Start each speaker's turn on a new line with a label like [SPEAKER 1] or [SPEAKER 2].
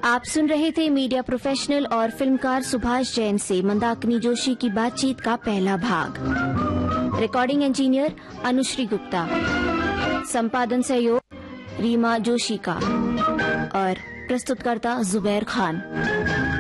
[SPEAKER 1] आप सुन रहे थे मीडिया प्रोफेशनल और फिल्मकार सुभाष जैन से मंदाकिनी जोशी की बातचीत का पहला भाग। रिकॉर्डिंग इंजीनियर अनुश्री गुप्ता, संपादन सहयोग रीमा जोशी का और प्रस्तुतकर्ता जुबैर खान।